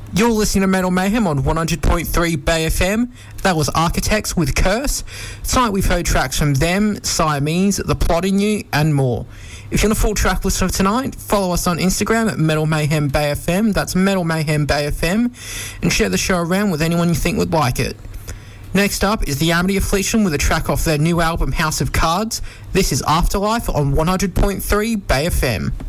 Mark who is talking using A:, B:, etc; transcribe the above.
A: You're listening to Metal Mayhem on 100.3 Bay FM. That was Architects with Curse. Tonight we've heard tracks from them, Siamese, The Plotting You, and more. If you want a full track list of tonight, follow us on Instagram at Metal Mayhem Bay FM. That's Metal Mayhem Bay FM. And share the show around with anyone you think would like it. Next up is the Amity Affliction with a track off their new album House of Cards. This is Afterlife on 100.3 Bay FM.